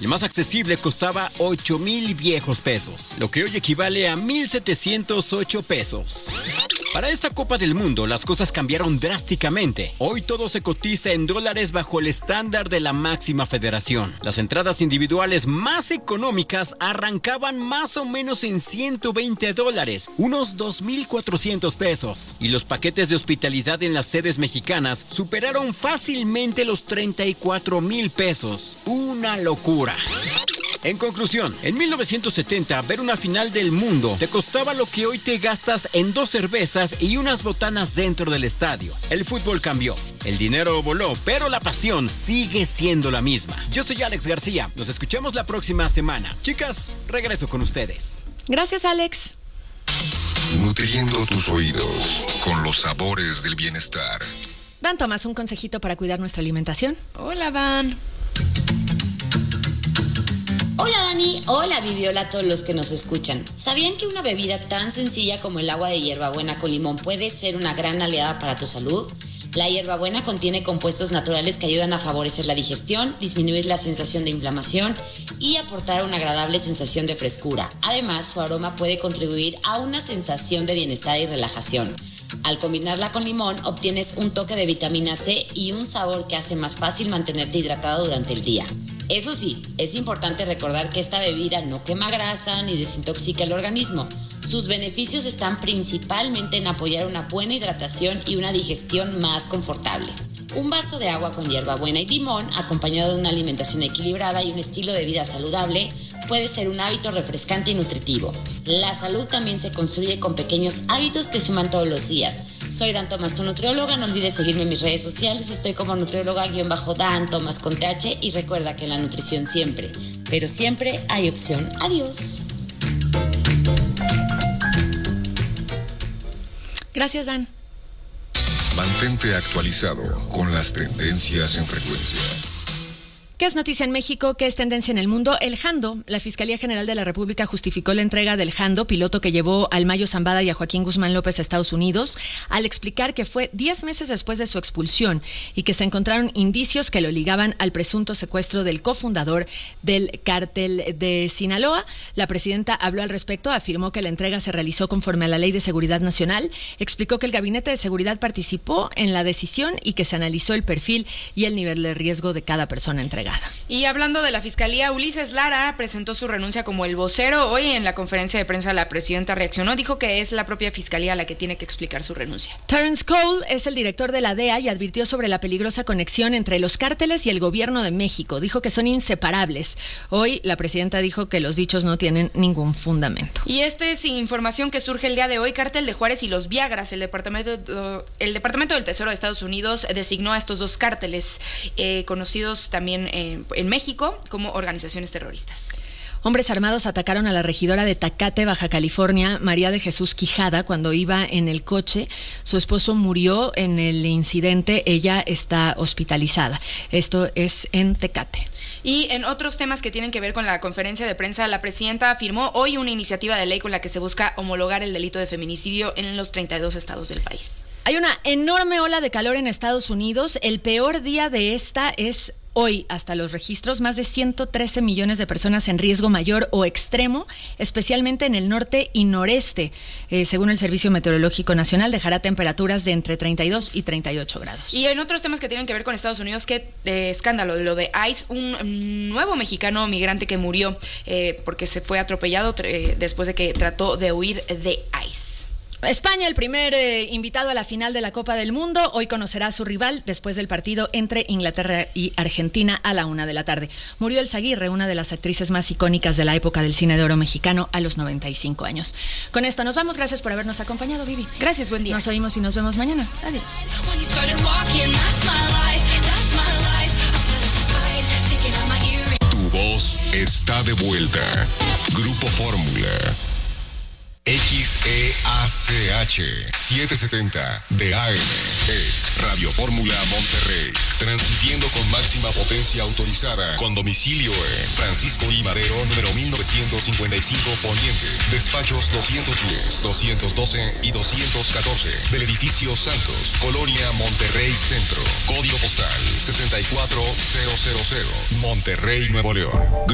El más accesible costaba 8,000 viejos pesos, lo que hoy equivale a 1,708 pesos. Para esta Copa del Mundo, las cosas cambiaron drásticamente. Hoy todo se cotiza en dólares bajo el estándar de la máxima federación. Las entradas individuales más económicas arrancaban más o menos en $120, unos 2,400 pesos. Y los paquetes de hospitalidad en las sedes mexicanas superaron fácilmente los 34,000 pesos. Una locura. En conclusión, en 1970 ver una final del mundo te costaba lo que hoy te gastas en 2 cervezas y unas botanas dentro del estadio. El fútbol cambió, el dinero voló, pero la pasión sigue siendo la misma. Yo soy Alex García, nos escuchamos la próxima semana. Chicas, regreso con ustedes. Gracias, Alex. Nutriendo tus oídos con los sabores del bienestar. Dan Tomás, un consejito para cuidar nuestra alimentación. Hola, Dan. Hola Dani, hola Vivi, hola a todos los que nos escuchan. ¿Sabían que una bebida tan sencilla como el agua de hierbabuena con limón puede ser una gran aliada para tu salud? La hierbabuena contiene compuestos naturales que ayudan a favorecer la digestión, disminuir la sensación de inflamación y aportar una agradable sensación de frescura. Además, su aroma puede contribuir a una sensación de bienestar y relajación. Al combinarla con limón, obtienes un toque de vitamina C y un sabor que hace más fácil mantenerte hidratado durante el día. Eso sí, es importante recordar que esta bebida no quema grasa ni desintoxica el organismo. Sus beneficios están principalmente en apoyar una buena hidratación y una digestión más confortable. Un vaso de agua con hierbabuena y limón, acompañado de una alimentación equilibrada y un estilo de vida saludable, puede ser un hábito refrescante y nutritivo. La salud también se construye con pequeños hábitos que suman todos los días. Soy Dan Tomás, tu nutrióloga. No olvides seguirme en mis redes sociales. Estoy como nutrióloga-Dan Tomás con TH. Y recuerda que en la nutrición siempre, pero siempre hay opción. Adiós. Gracias, Dan. Mantente actualizado con las tendencias en frecuencia. ¿Qué es noticia en México? ¿Qué es tendencia en el mundo? El Jando. La Fiscalía General de la República justificó la entrega del Jando, piloto que llevó al Mayo Zambada y a Joaquín Guzmán López a Estados Unidos, al explicar que fue 10 meses después de su expulsión y que se encontraron indicios que lo ligaban al presunto secuestro del cofundador del cártel de Sinaloa. La presidenta habló al respecto, afirmó que la entrega se realizó conforme a la Ley de Seguridad Nacional, explicó que el Gabinete de Seguridad participó en la decisión y que se analizó el perfil y el nivel de riesgo de cada persona entregada. Y hablando de la Fiscalía, Ulises Lara presentó su renuncia como el vocero. Hoy en la conferencia de prensa la presidenta reaccionó, dijo que es la propia Fiscalía la que tiene que explicar su renuncia. Terence Cole es el director de la DEA y advirtió sobre la peligrosa conexión entre los cárteles y el gobierno de México. Dijo que son inseparables. Hoy la presidenta dijo que los dichos no tienen ningún fundamento. Y esta es información que surge el día de hoy. Cártel de Juárez y los Viagras. El Departamento del Tesoro de Estados Unidos designó a estos dos cárteles conocidos también en México como organizaciones terroristas. Hombres armados atacaron a la regidora de Tecate, Baja California, María de Jesús Quijada, cuando iba en el coche. Su esposo murió en el incidente. Ella está hospitalizada. Esto es en Tecate. Y en otros temas que tienen que ver con la conferencia de prensa, la presidenta firmó hoy una iniciativa de ley con la que se busca homologar el delito de feminicidio en los 32 estados del país. Hay una enorme ola de calor en Estados Unidos. El peor día de esta es hoy. Hasta los registros, más de 113 millones de personas en riesgo mayor o extremo, especialmente en el norte y noreste. Según el Servicio Meteorológico Nacional, dejará temperaturas de entre 32 y 38 grados. Y en otros temas que tienen que ver con Estados Unidos, qué escándalo, lo de ICE, un nuevo mexicano migrante que murió porque se fue atropellado después de que trató de huir de ICE. España, el primer invitado a la final de la Copa del Mundo, hoy conocerá a su rival después del partido entre Inglaterra y Argentina a la 1 de la tarde. Murió Elsa Aguirre, una de las actrices más icónicas de la época del cine de oro mexicano, a los 95 años. Con esto nos vamos. Gracias por habernos acompañado, Vivi. Gracias, buen día. Nos oímos y nos vemos mañana. Adiós. Tu voz está de vuelta. Grupo Fórmula. XEACH 770 de AM es Radio Fórmula Monterrey, transmitiendo con máxima potencia autorizada, con domicilio en Francisco I. Madero, número 1955 Poniente, despachos 210, 212 y 214 del edificio Santos, Colonia Monterrey Centro, código postal 64000, Monterrey, Nuevo León.